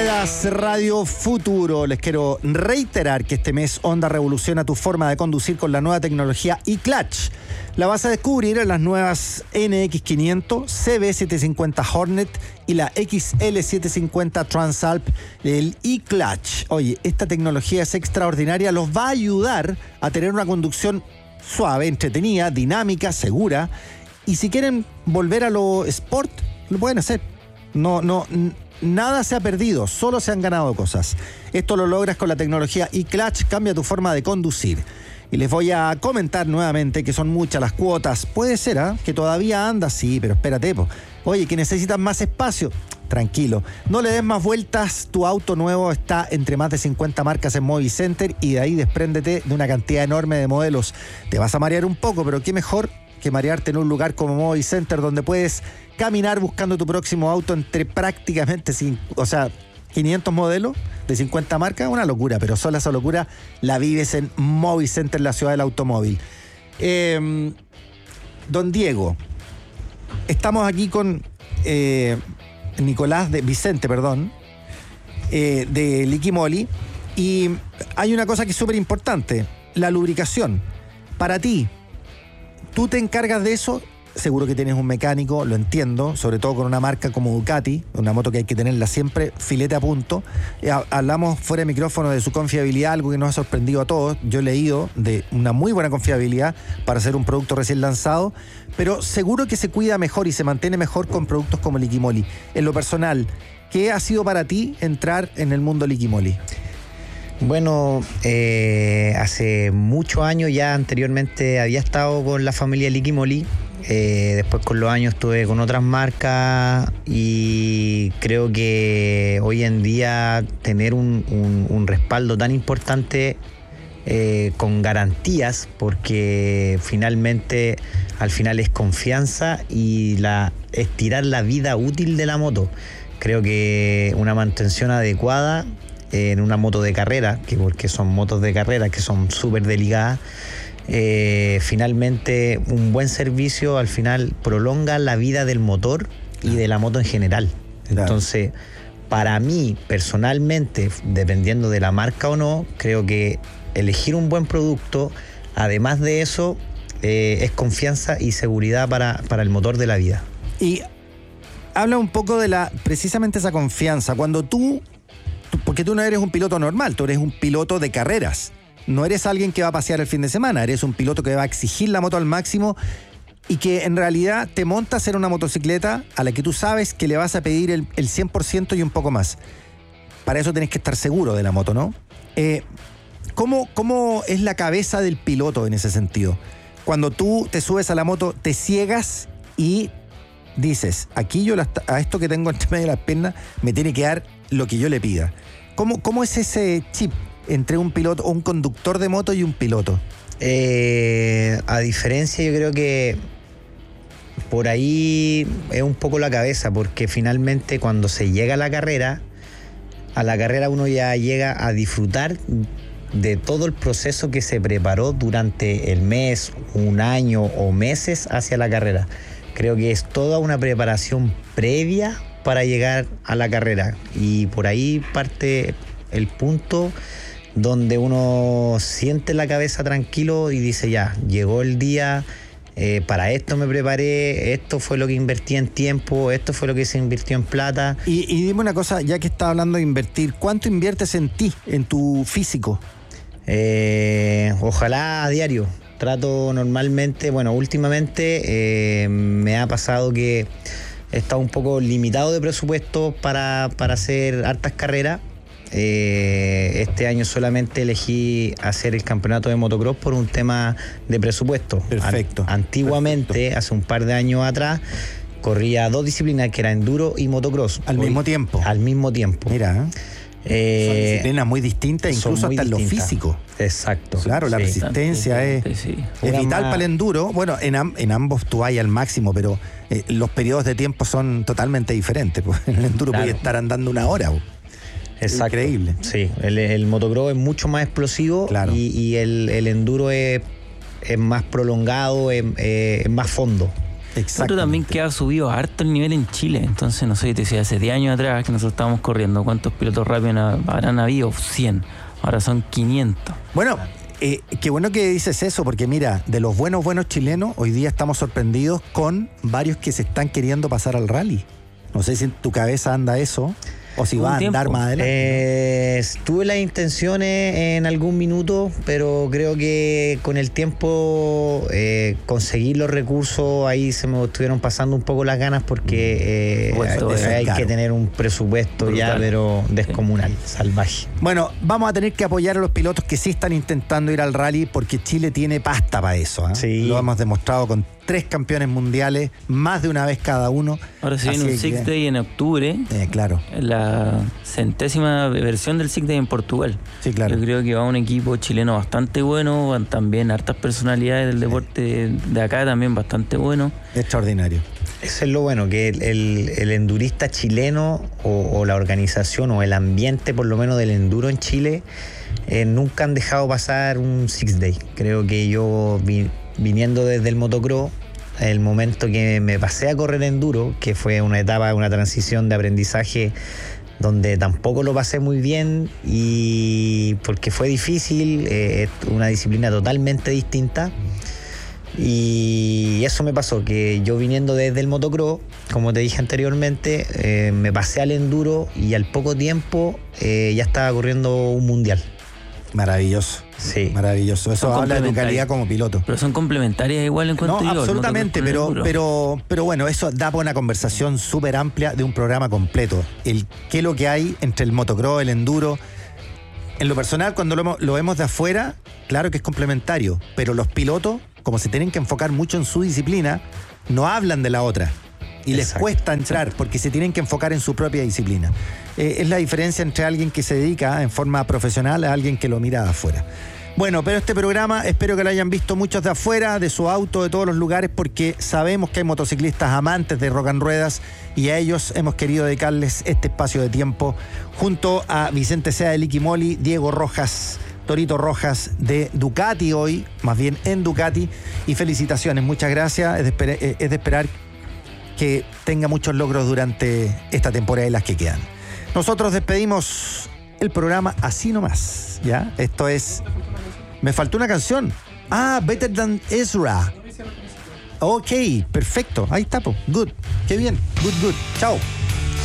Ruedas Radio Futuro. Les quiero reiterar que este mes Honda revoluciona tu forma de conducir con la nueva tecnología eClutch. La vas a descubrir en las nuevas NX500, CB750 Hornet y la XL750 Transalp del eClutch. Oye, esta tecnología es extraordinaria, los va a ayudar a tener una conducción suave, entretenida, dinámica, segura. Y si quieren volver a lo sport, lo pueden hacer. Nada se ha perdido, solo se han ganado cosas. Esto lo logras con la tecnología eClutch, cambia tu forma de conducir. Y les voy a comentar nuevamente que son muchas las cuotas. Puede ser, que todavía andas, sí, pero espérate, po. Oye, que necesitas más espacio. Tranquilo, no le des más vueltas. Tu auto nuevo está entre más de 50 marcas en Movicenter y de ahí despréndete de una cantidad enorme de modelos. Te vas a marear un poco, pero qué mejor que marearte en un lugar como Movicenter, donde puedes caminar buscando tu próximo auto entre prácticamente 500 modelos de 50 marcas. Una locura, pero solo esa locura la vives en Movicenter, la ciudad del automóvil. Don Diego, estamos aquí con Vicente, de Liquimoli, y hay una cosa que es súper importante, la lubricación. Para ti, ¿tú te encargas de eso? Seguro que tienes un mecánico, lo entiendo, sobre todo con una marca como Ducati, una moto que hay que tenerla siempre filete a punto. Hablamos fuera de micrófono de su confiabilidad, algo que nos ha sorprendido a todos. Yo he leído de una muy buena confiabilidad para ser un producto recién lanzado, pero seguro que se cuida mejor y se mantiene mejor con productos como Liquimoli. En lo personal, ¿qué ha sido para ti entrar en el mundo Liquimoli? Bueno, hace muchos años ya anteriormente había estado con la familia Liquimoli. Después con los años estuve con otras marcas y creo que hoy en día tener un respaldo tan importante con garantías, porque finalmente al final es confianza y estirar la vida útil de la moto. Creo que una mantención adecuada en una moto de carrera, porque son motos de carrera que son súper delicadas, finalmente un buen servicio al final prolonga la vida del motor y de la moto en general. Claro. Entonces, para mí personalmente, dependiendo de la marca o no, creo que elegir un buen producto, además de eso, es confianza y seguridad para el motor de la vida. Y habla un poco de precisamente esa confianza. Cuando porque tú no eres un piloto normal, tú eres un piloto de carreras. No eres alguien que va a pasear el fin de semana, eres un piloto que va a exigir la moto al máximo y que en realidad te montas en una motocicleta a la que tú sabes que le vas a pedir el 100% y un poco más. Para eso tenés que estar seguro de la moto, ¿no? ¿Cómo es la cabeza del piloto en ese sentido? Cuando tú te subes a la moto, te ciegas y dices, aquí a esto que tengo entre medio de las piernas me tiene que dar lo que yo le pida. ¿Cómo es ese chip entre un piloto o un conductor de moto y un piloto? A diferencia, yo creo que por ahí es un poco la cabeza, porque finalmente cuando se llega a la carrera uno ya llega a disfrutar de todo el proceso que se preparó durante el mes, un año o meses hacia la carrera. Creo que es toda una preparación previa para llegar a la carrera, y por ahí parte el punto donde uno siente la cabeza tranquilo y dice, ya, llegó el día, para esto me preparé, esto fue lo que invertí en tiempo, esto fue lo que se invirtió en plata. Y dime una cosa, ya que estás hablando de invertir, ¿cuánto inviertes en ti, en tu físico? Ojalá a diario. Trato normalmente, últimamente me ha pasado que he estado un poco limitado de presupuesto para hacer hartas carreras. Este año solamente elegí hacer el campeonato de motocross por un tema de presupuesto. Perfecto. Antiguamente, hace un par de años atrás, corría 2 disciplinas, que era enduro y motocross. Al mismo tiempo. Mira, son disciplinas muy distintas, incluso hasta en lo físico. Exacto. Claro, la resistencia es vital para el enduro. Bueno, en ambos tú vas al máximo, pero los periodos de tiempo son totalmente diferentes. Pues en el enduro puedes estar andando 1 hora. Exacto. Increíble. Sí, el motocross es mucho más explosivo, claro. y el enduro es más prolongado, es más fondo. Otro también que ha subido harto el nivel en Chile. Entonces, no sé, te decía, hace 10 años atrás que nosotros estábamos corriendo, ¿cuántos pilotos rápidos habrán habido? 100. Ahora son 500. Bueno, qué bueno que dices eso, porque mira, de los buenos chilenos, hoy día estamos sorprendidos con varios que se están queriendo pasar al rally. No sé si en tu cabeza anda eso, o si va a andar más adelante. Tuve las intenciones en algún minuto, pero creo que con el tiempo conseguir los recursos, ahí se me estuvieron pasando un poco las ganas, porque hay que tener un presupuesto brutal, ya, pero descomunal, salvaje. Bueno, vamos a tener que apoyar a los pilotos que sí están intentando ir al rally, porque Chile tiene pasta para eso, ¿eh? Sí. Lo hemos demostrado con 3 campeones mundiales, más de una vez cada uno. Ahora se viene un Six Day en octubre. Claro. La 100ª versión del Six Day en Portugal. Sí, claro. Yo creo que va un equipo chileno bastante bueno, van también hartas personalidades del deporte de acá también bastante bueno. Extraordinario. Eso es lo bueno, que el endurista chileno o la organización o el ambiente por lo menos del enduro en Chile nunca han dejado pasar un Six Day. Creo que yo viniendo desde el motocross, el momento que me pasé a correr enduro, que fue una etapa, una transición de aprendizaje donde tampoco lo pasé muy bien, y porque fue difícil, una disciplina totalmente distinta, y eso me pasó, que yo viniendo desde el motocross, como te dije anteriormente, me pasé al enduro y al poco tiempo ya estaba corriendo un mundial. Maravilloso. Sí. Maravilloso. Eso habla de tu calidad como piloto. Pero son complementarias igual en cuanto No, absolutamente, pero bueno, eso da para una conversación súper amplia de un programa completo. ¿Qué es lo que hay entre el motocross, el enduro? En lo personal, cuando lo vemos de afuera, claro que es complementario, pero los pilotos, como se tienen que enfocar mucho en su disciplina, no hablan de la otra. Y les cuesta entrar porque se tienen que enfocar en su propia disciplina. Es la diferencia entre alguien que se dedica en forma profesional a alguien que lo mira de afuera. Bueno, pero este programa espero que lo hayan visto muchos de afuera, de su auto, de todos los lugares, porque sabemos que hay motociclistas amantes de Rock and Ruedas, y a ellos hemos querido dedicarles este espacio de tiempo junto a Vicente Sea de Liqui Moly, Diego Rojas, Torito Rojas de Ducati hoy, más bien en Ducati, y felicitaciones, muchas gracias, es de esperar que tenga muchos logros durante esta temporada y las que quedan. Nosotros despedimos el programa así nomás, ¿ya? Esto es... Me faltó una canción. Better Than Ezra. Ok, perfecto. Ahí está, po. Good. Qué bien. Good. Chao.